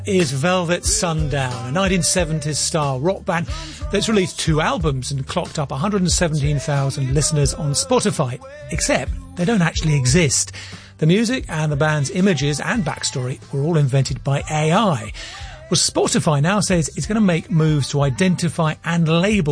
Is Velvet Sundown, a 1970s style rock band that's released 2 albums and clocked up 117,000 listeners on Spotify, except they don't actually exist. The music and the band's images and backstory were all invented by AI. Well, Spotify now says it's going to make moves to identify and label